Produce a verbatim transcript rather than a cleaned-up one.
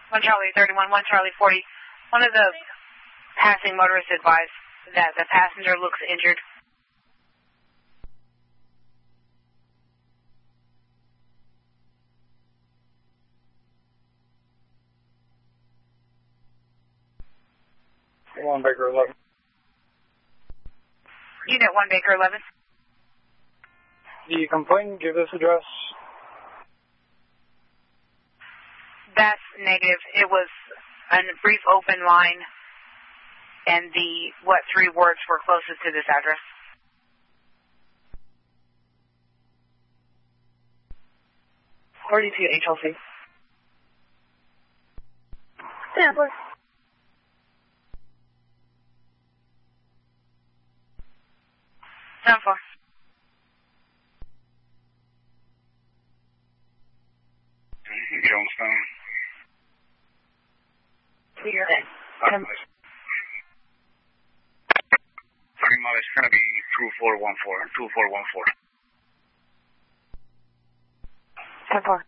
one Charlie thirty-one, one Charlie forty. One of the passing motorists advised that the passenger looks injured. one Baker eleven. Unit one Baker eleven. The complainant give this address? That's negative. It was a brief open line, and the what three words were closest to this address? forty-two H L C. Yeah, please. Seven four. Jonestown. Clear. Um, Sorry, Molly, it's going to be two four one four. two four one four. Ten four.